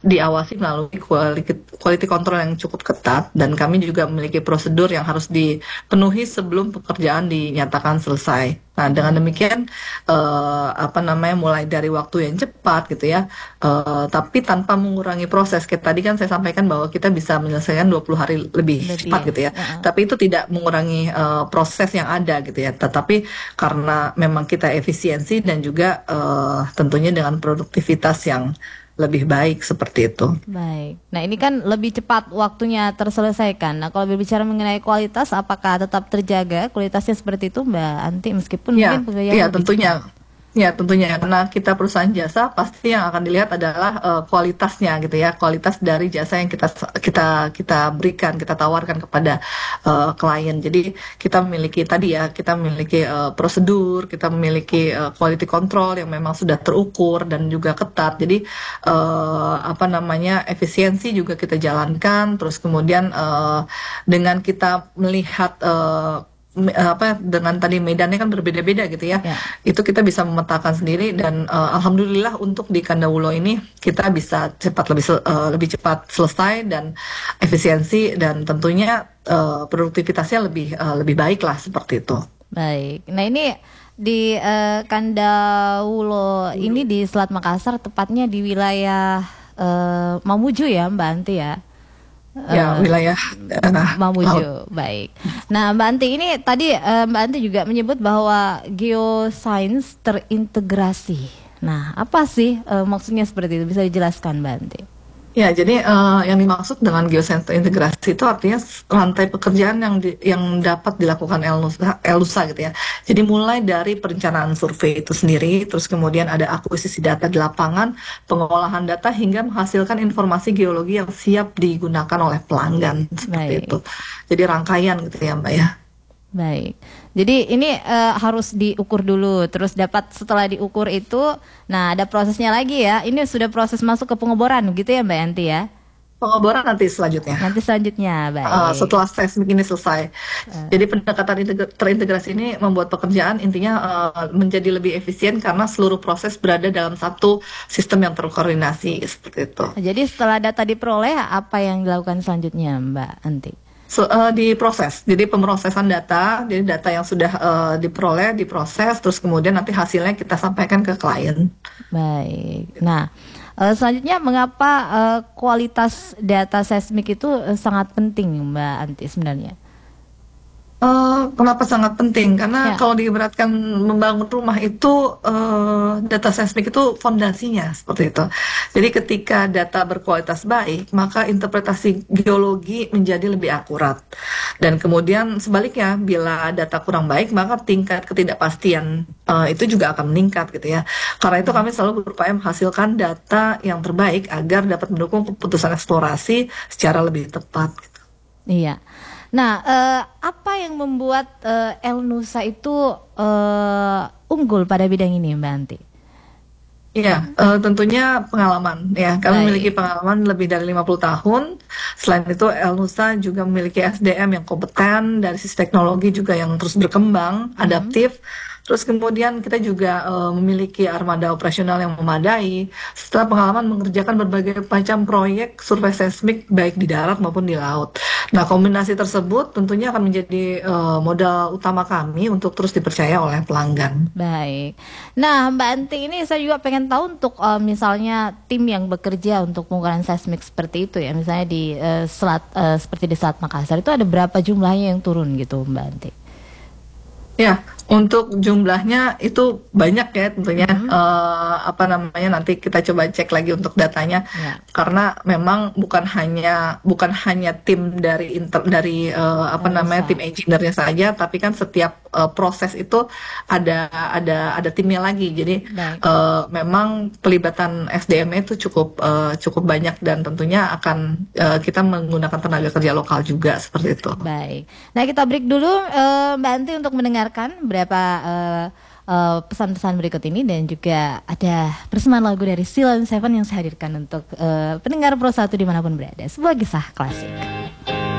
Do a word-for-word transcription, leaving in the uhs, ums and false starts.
diawasi melalui quality, quality control yang cukup ketat, dan kami juga memiliki prosedur yang harus dipenuhi sebelum pekerjaan dinyatakan selesai. Nah, dengan demikian uh, apa namanya mulai dari waktu yang cepat gitu ya, uh, tapi tanpa mengurangi proses. Kayak tadi kan saya sampaikan bahwa kita bisa menyelesaikan dua puluh hari lebih, lebih cepat gitu ya. Uh-huh. Tapi itu tidak mengurangi uh, proses yang ada gitu ya. Tetapi karena memang kita efisiensi dan juga uh, tentunya dengan produktivitas yang lebih baik seperti itu. Baik. Nah, ini kan lebih cepat waktunya terselesaikan. Nah, kalau berbicara mengenai kualitas, apakah tetap terjaga kualitasnya seperti itu, Mbak Anti, meskipun ya, mungkin pekerjaan ya lebih tentunya. cepat? Ya tentunya, karena kita perusahaan jasa pasti yang akan dilihat adalah uh, kualitasnya gitu ya, kualitas dari jasa yang kita kita kita berikan, kita tawarkan kepada uh, klien. Jadi kita memiliki tadi ya, kita memiliki uh, prosedur, kita memiliki uh, quality control yang memang sudah terukur dan juga ketat. Jadi uh, apa namanya efisiensi juga kita jalankan. Terus kemudian uh, dengan kita melihat uh, apa dengan tadi medannya kan berbeda-beda gitu ya, ya. Itu kita bisa memetakan sendiri dan uh, alhamdulillah untuk di Kandawulo ini kita bisa cepat lebih uh, lebih cepat selesai dan efisiensi dan tentunya uh, produktivitasnya lebih uh, lebih baik lah seperti itu. Baik. Nah, ini di uh, Kandawulo ini di Selat Makassar, tepatnya di wilayah uh, Mamuju ya, Mbak Anti ya. Ya, wilayah uh, Mamuju. Baik. Nah, Mbak Anti, ini tadi uh, Mbak Anti juga menyebut bahwa geoscience terintegrasi. Nah, apa sih uh, maksudnya seperti itu? Bisa dijelaskan, Mbak Anti? Ya, jadi uh, yang dimaksud dengan geoscience terintegrasi itu artinya rantai pekerjaan yang di, yang dapat dilakukan Elnusa, Elnusa gitu ya. Jadi mulai dari perencanaan survei itu sendiri, terus kemudian ada akuisisi data di lapangan, pengolahan data hingga menghasilkan informasi geologi yang siap digunakan oleh pelanggan seperti Baik. itu. Jadi rangkaian gitu ya, Mbak ya. Baik. Jadi ini uh, harus diukur dulu, terus dapat setelah diukur itu, nah ada prosesnya lagi ya. Ini sudah proses masuk ke pengeboran gitu ya, Mbak Yanti ya? Pengeboran nanti selanjutnya. Nanti selanjutnya, baik. Uh, setelah seismik ini selesai. Uh. Jadi pendekatan terintegrasi ini membuat pekerjaan intinya uh, menjadi lebih efisien karena seluruh proses berada dalam satu sistem yang terkoordinasi seperti itu. Jadi setelah data diperoleh, apa yang dilakukan selanjutnya, Mbak Yanti? So, uh, diproses, jadi pemrosesan data, jadi data yang sudah uh, diperoleh, diproses, terus kemudian nanti hasilnya kita sampaikan ke klien. Baik. Nah, uh, selanjutnya mengapa uh, kualitas data seismik itu uh, sangat penting, Mbak Anti sebenarnya? Uh, kenapa sangat penting? Karena ya. Kalau diibaratkan membangun rumah itu uh, data seismik itu fondasinya seperti itu. Jadi ketika data berkualitas baik, maka interpretasi geologi menjadi lebih akurat. Dan kemudian sebaliknya, bila data kurang baik, maka tingkat ketidakpastian uh, itu juga akan meningkat gitu ya. Karena itu kami selalu berupaya menghasilkan data yang terbaik agar dapat mendukung keputusan eksplorasi secara lebih tepat. Gitu. Iya. Nah, uh, apa yang membuat uh, Elnusa itu uh, unggul pada bidang ini, Mbak Anti? Iya, uh, tentunya pengalaman ya. Kami Baik. memiliki pengalaman lebih dari lima puluh tahun. Selain itu, Elnusa juga memiliki S D M yang kompeten, dari sisi teknologi juga yang terus berkembang, hmm. adaptif. Terus kemudian kita juga uh, memiliki armada operasional yang memadai setelah pengalaman mengerjakan berbagai macam proyek survei seismik baik di darat maupun di laut. Nah, kombinasi tersebut tentunya akan menjadi uh, modal utama kami untuk terus dipercaya oleh pelanggan. Baik. Nah, Mbak Anti, ini saya juga pengen tahu untuk uh, misalnya tim yang bekerja untuk pengukuran seismik seperti itu ya, misalnya di uh, selat uh, seperti di Selat Makassar itu ada berapa jumlahnya yang turun gitu, Mbak Anti? Ya, untuk jumlahnya itu banyak ya tentunya. Mm-hmm. uh, apa namanya nanti kita coba cek lagi untuk datanya. Yeah. Karena memang bukan hanya bukan hanya tim dari inter, dari uh, apa Elnusa. namanya tim engineer-nya saja, tapi kan setiap uh, proses itu ada ada ada timnya lagi. Jadi uh, memang pelibatan S D M-nya itu cukup uh, cukup banyak dan tentunya akan uh, kita menggunakan tenaga kerja lokal juga seperti itu. Baik. Nah, kita break dulu uh, Mbak Anti untuk mendengarkan beberapa uh, uh, pesan-pesan berikut ini dan juga ada persembahan lagu dari Silent Seven yang saya hadirkan untuk uh, pendengar Pro satu dimanapun berada. Sebuah kisah klasik.